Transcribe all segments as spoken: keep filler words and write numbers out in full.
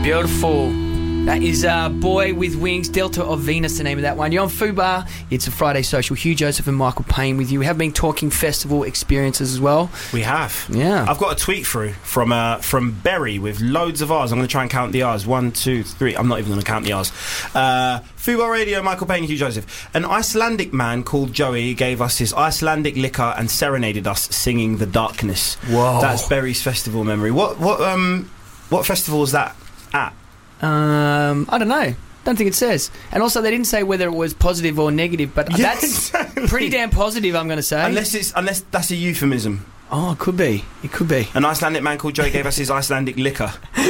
Beautiful. That is uh, Boy with Wings, Delta of Venus, the name of that one. You're on Fubar. It's a Friday Social. Hugh Joseph and Michael Payne with you. We have been talking festival experiences as well. We have. Yeah. I've got a tweet through from uh, from Berry with loads of R's. I'm going to try and count the R's. One, two, three. I'm not even going to count the R's. Uh, Fubar Radio, Michael Payne, Hugh Joseph. An Icelandic man called Joey gave us his Icelandic liquor and serenaded us singing The Darkness. Whoa. That's Berry's festival memory. What what um what festival is that at? Um, I don't know. Don't think it says. And also, they didn't say whether it was positive or negative, but Yeah, that's exactly. pretty damn positive, I'm going to say. Unless it's unless that's a euphemism. Oh, it could be. It could be. An Icelandic man called Joey gave us his Icelandic liquor.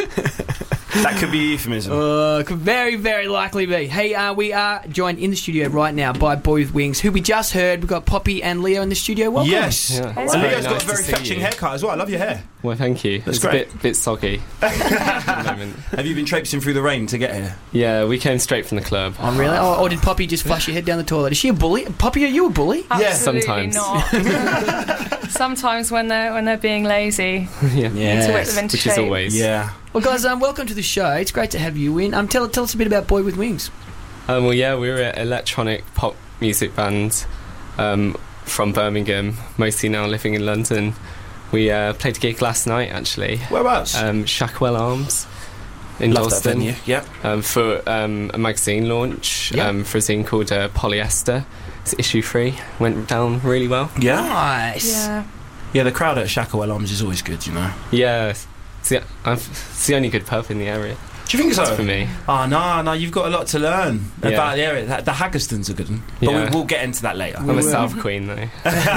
That could be a euphemism. Uh, could very, very likely be. Hey, uh, we are joined in the studio right now by Boy with Wings, who we just heard. We've got Poppy and Leo in the studio. Welcome. Yes. Yeah. And It's Leo's very got nice a very to see fetching you. haircut as well. I love your hair. Well, thank you. That's it's great. a bit, bit soggy at the moment. Have you been traipsing through the rain to get here? Yeah, we came straight from the club. Oh, really? Oh, or did Poppy just flush your head down the toilet? Is she a bully? Poppy, are you a bully? Absolutely Sometimes. not. Sometimes when they're when they're being lazy, Yeah. Yes. to whip them into Which shape. is always. Yeah. Well, guys, um, welcome to the show. It's great to have you in. Um, tell, tell us a bit about Boy with Wings. Um, well, yeah, we're an electronic pop music band um, from Birmingham, mostly now living in London. We uh, played a gig last night, actually. Whereabouts? Um, Shackwell Arms in Love that Dalston. venue. Yep. Um, for um, a magazine launch Yeah. um, for a zine called uh, Polyester. It's issue three. Went down really well. Yeah. Nice. Yeah. Yeah. The crowd at Shackwell Arms is always good, you know. Yeah, it's the, I've, it's the only good pub in the area. Do you think so? For me. Oh no, no, you've got a lot to learn Yeah. about the area. The, the Haggerstons are good, but Yeah. we, we'll get into that later. I'm a will. South Queen, though.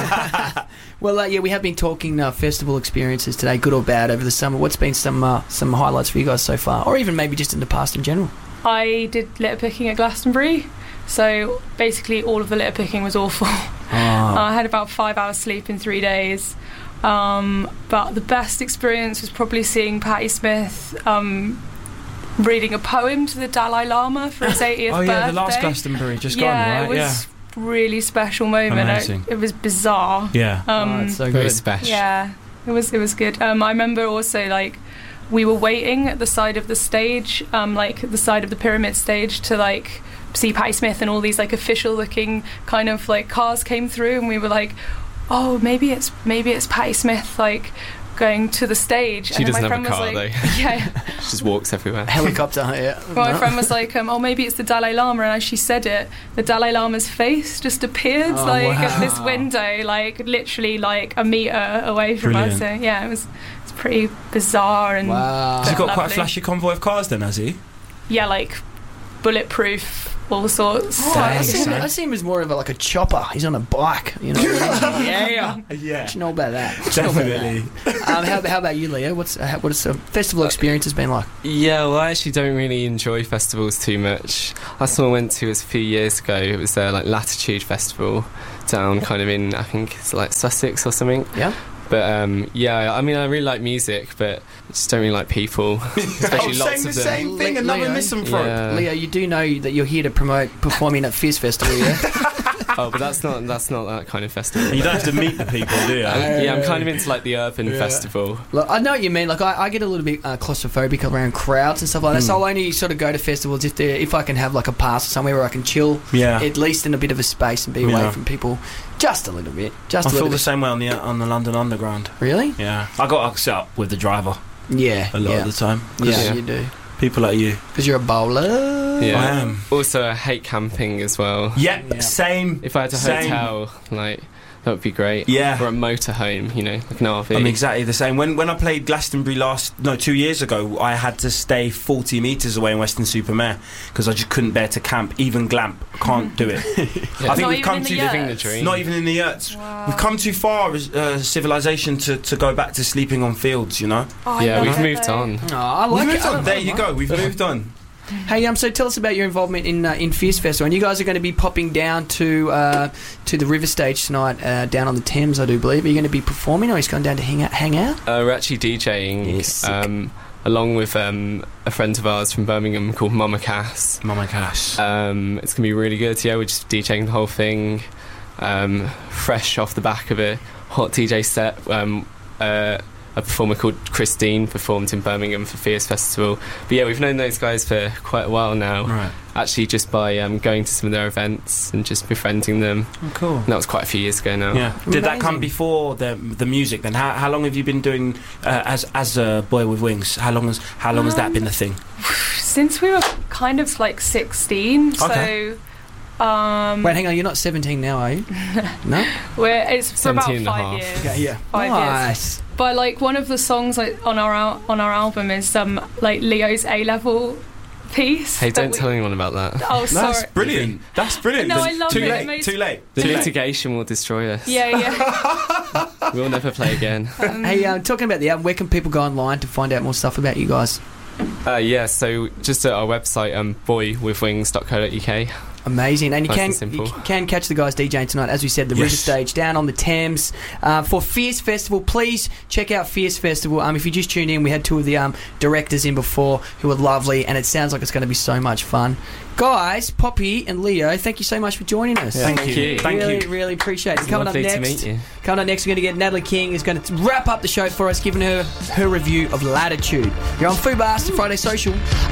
Well, uh, yeah, we have been talking uh, festival experiences today, good or bad, over the summer. What's been some uh, some highlights for you guys so far, or even maybe just in the past in general? I did litter picking at Glastonbury, so basically all of the litter picking was awful. Oh. I had about five hours sleep in three days. Um, but the best experience was probably seeing Patti Smith um, reading a poem to the Dalai Lama for his eightieth Oh birthday. yeah, the last Glastonbury just yeah, gone, right? it was a really special moment. Amazing. It, it was bizarre. Yeah. Oh, Um, it's so Very good. special. Yeah, it was it was good. Um, I remember also like we were waiting at the side of the stage, um, like the side of the pyramid stage, to like see Patti Smith, and all these like official looking kind of like cars came through, and we were like, oh, maybe it's maybe it's Patti Smith like going to the stage. She and then doesn't my have friend a car, was like, though. yeah. She just walks everywhere. Helicopter, yeah. My No. friend was like, um, oh, maybe it's the Dalai Lama, and as she said it, the Dalai Lama's face just appeared Oh, like wow. at this window, like literally like a metre away from Brilliant. us. So yeah, it was it's pretty bizarre and Wow. Has he got quite a lovely. flashy convoy of cars then, has he? yeah, like bulletproof, all sorts. Oh, I, Dang, see him, son. I see him as more of a, like a chopper. He's on a bike, you know. yeah. Yeah. What you know about that? What you know about Definitely. that? Um, how, how about you, Leo? What's uh, what's the festival experience has been like? Yeah, well, I actually don't really enjoy festivals too much. Last one I went to was a few years ago. It was their like Latitude Festival down kind of in, I think it's like Sussex or something. Yeah. But um, yeah, I mean, I really like music, but I just don't really like people, especially oh, lots saying of the them. same thing, Le- another Leo? misanthrope. Yeah. Leo, you do know that you're here to promote performing at Fizz Festival, yeah? Oh, but that's not that's not that kind of festival. You don't have to meet the people, do you? Um, yeah, I'm kind of into like the urban Yeah. festival. Look, I know what you mean. Like, I, I get a little bit uh, claustrophobic around crowds and stuff like that, so I'll only sort of go to festivals if they if I can have like a pass or somewhere where I can chill, Yeah. at least in a bit of a space and be away Yeah. from people, just a little bit, just I a feel little the bit. same way on the on the London Underground. Really? Yeah. I got to sit up with the driver Yeah. a lot yeah. of the time. 'Cause Yeah, Yeah. you do. People like you. Because you're a bowler. Yeah. I am. Also, I hate camping as well. Yep, Yeah. same. If I had a Same. hotel, like that would be great. Yeah. Or a motorhome, you know, like an R V. I'm exactly the same. When when I played Glastonbury last, no, two years ago, I had to stay forty metres away in Weston-super-Mare because I just couldn't bear to camp, even glamp. Can't do it. Yeah. I think Not we've even come in the to living the yurts? dream. not even in the yurts. Wow. We've come too far as uh, civilization to, to go back to sleeping on fields. You know. Oh, I yeah, love we've it, moved though. on. Oh, I like We've it. moved I on. don't There mind you it. go. We've moved on. Hey, um, so tell us about your involvement in uh, in Fizz Festival. And you guys are going to be popping down to uh, to the River Stage tonight, uh, down on the Thames, I do believe. Are you going to be performing, or are you just going down to hang out? Hang out? Uh, we're actually DJing Yes, sick. um, along with um, a friend of ours from Birmingham called Mama Cass. Mama Cass. Um, it's going to be really good. Yeah, we're just DJing the whole thing, um, fresh off the back of a hot D J set. Um, uh, a performer called Christine performed in Birmingham for Fierce Festival. But yeah, we've known those guys for quite a while now. Right. Actually, just by um, going to some of their events and just befriending them. Oh, cool. And that was quite a few years ago now. Yeah. Did that come Amazing. before the the music? Then how how long have you been doing uh, as as a boy with wings? How long has how long has that been the thing? Since we were kind of like sixteen, Okay. so um, Wait, hang on. You're not seventeen now, are you? No. we're it's for about seventeen and a five half. years. Okay, yeah. Five years. Nice. But like one of the songs like on our al- on our album is um like Leo's A level piece. Hey, that don't we- tell anyone about that. Oh, sorry. That's brilliant. That's brilliant. No, I love too it. late. It makes- Too late. The Too late. litigation will destroy us. Yeah, yeah. We'll never play again. Um, Hey, um, talking about the album, where can people go online to find out more stuff about you guys? Uh, yeah, so just at our website, um, boy with wings dot co dot uk. Amazing, and you Nice can and simple. you can catch the guys DJing tonight, as we said, the Yes. River Stage down on the Thames uh, for Fierce Festival. Please check out Fierce Festival. Um, if you just tuned in, we had two of the um, directors in before who were lovely, and it sounds like it's going to be so much fun. Guys, Poppy and Leo, thank you so much for joining us. Yeah, thank, Thank you. you. Thank really, you. really appreciate it. It's Coming up lovely next, to meet you. coming up next, we're going to get Natalie King, who's going to wrap up the show for us, giving her her review of Latitude. You're on Food Blast, Friday Social.